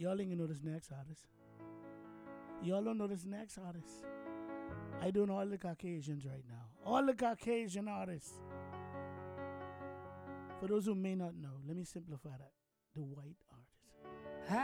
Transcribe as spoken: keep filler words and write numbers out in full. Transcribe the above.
Y'all ain't gonna know this next artist. Y'all don't know this next artist. I doing all the Caucasians right now. All the Caucasian artists. For those who may not know, let me simplify that. The white artists.